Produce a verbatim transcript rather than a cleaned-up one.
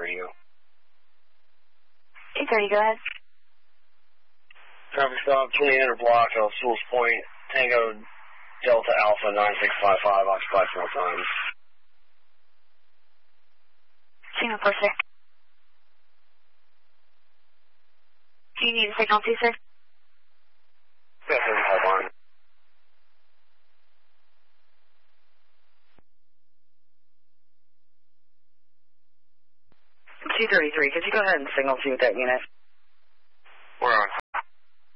radio. eight thirty, go ahead. Traffic stop, twenty hundred block of Sewell's Point, Tango Delta Alpha nine six five five, occupied four times. Signal four, sir. Do you need a signal too, sir? Yes, sir, hold on. two thirty-three, could you go ahead and signal to with that unit?